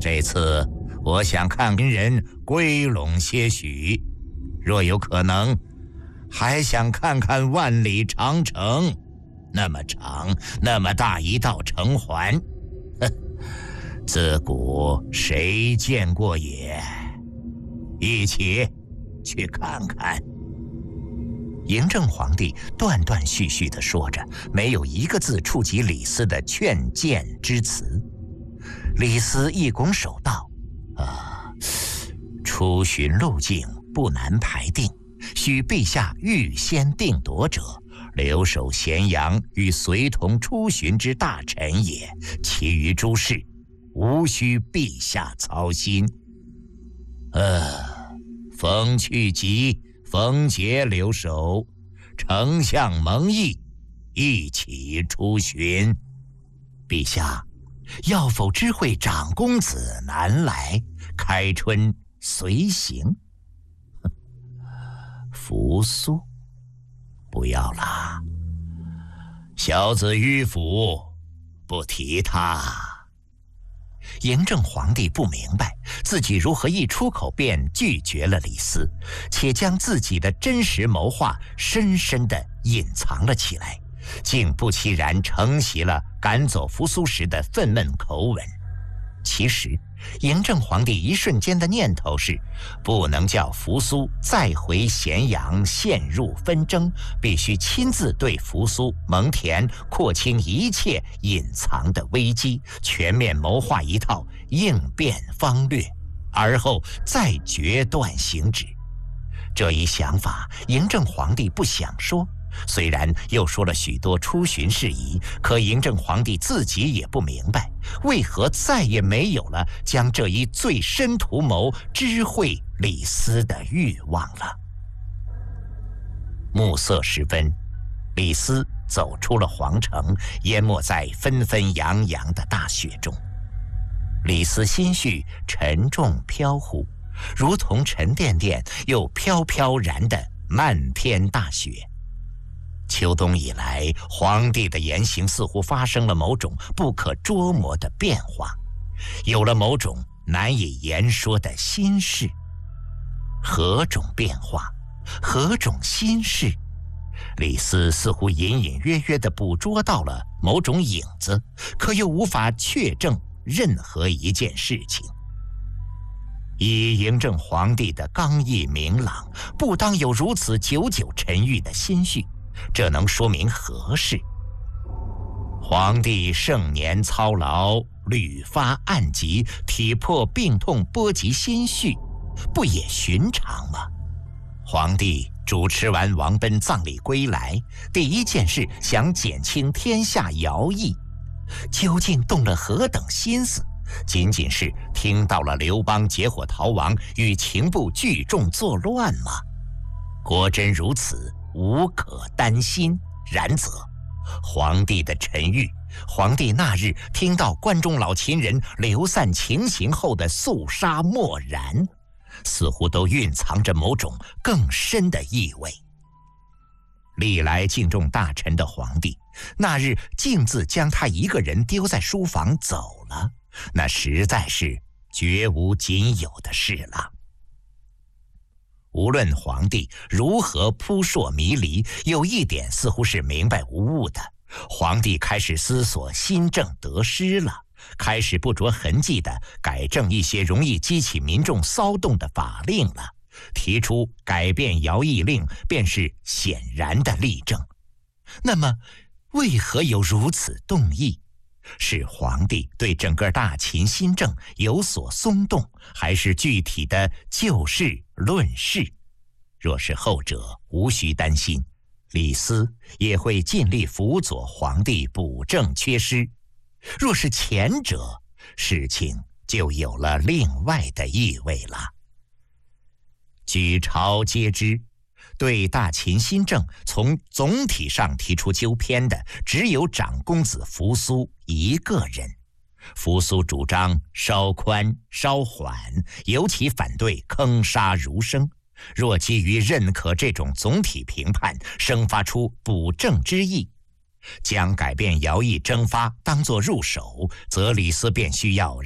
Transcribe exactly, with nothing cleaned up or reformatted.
这次我想看人归拢些许，若有可能，还想看看万里长城，那么长，那么大一道城环，哼，自古谁见过也？一起去看看。嬴政皇帝断断续续地说着，没有一个字触及李斯的劝谏之词。李斯一拱手道：“啊，出巡路径不难排定，须陛下预先定夺者，留守咸阳与随同出巡之大臣也，其余诸事无需陛下操心。呃，冯去疾、冯杰留守，丞相蒙毅一起出巡。陛下，要否知会长公子南来，开春随行？”扶苏，不要啦，小子迂腐，不提他。嬴政皇帝不明白自己如何一出口便拒绝了李斯，且将自己的真实谋划深深地隐藏了起来，竟不期然承袭了赶走扶苏时的愤懑口吻。其实嬴政皇帝一瞬间的念头是，不能叫扶苏再回咸阳陷入纷争，必须亲自对扶苏、蒙恬廓清一切隐藏的危机，全面谋划一套应变方略，而后再决断行止。这一想法，嬴政皇帝不想说，虽然又说了许多出巡事宜，可嬴政皇帝自己也不明白，为何再也没有了将这一最深图谋知会李斯的欲望了。暮色时分，李斯走出了皇城，淹没在纷纷扬扬的大雪中。李斯心绪沉重飘忽，如同沉甸甸又飘飘然的漫天大雪。秋冬以来，皇帝的言行似乎发生了某种不可捉摸的变化，有了某种难以言说的心事。何种变化？何种心事？李斯似乎隐隐约约地捕捉到了某种影子，可又无法确证任何一件事情。以嬴政皇帝的刚毅明朗，不当有如此久久沉郁的心绪，这能说明何事？皇帝盛年操劳，屡发案疾，体魄病痛波及心绪，不也寻常吗？皇帝主持完王贲葬礼归来，第一件事想减轻天下徭役，究竟动了何等心思？仅仅是听到了刘邦结伙逃亡，与秦部聚众作乱吗？果真如此，无可担心。然则皇帝的沉郁，皇帝那日听到关中老秦人流散情形后的肃杀漠然，似乎都蕴藏着某种更深的意味。历来敬重大臣的皇帝，那日径自将他一个人丢在书房走了，那实在是绝无仅有的事了。无论皇帝如何扑朔迷离，有一点似乎是明白无误的，皇帝开始思索新政得失了，开始不着痕迹地改正一些容易激起民众骚动的法令了，提出改变徭役令便是显然的例证。那么为何有如此动意？是皇帝对整个大秦新政有所松动，还是具体的就事论事？若是后者，无需担心，李斯也会尽力辅佐皇帝补正缺失。若是前者，事情就有了另外的意味了。举朝皆知，对大秦新政从总体上提出纠偏的，只有长公子扶苏一个人。扶苏主张稍宽稍缓，尤其反对坑杀儒生。若基于认可这种总体评判，生发出补正之意，将改变徭役征发当作入手，则李斯便需要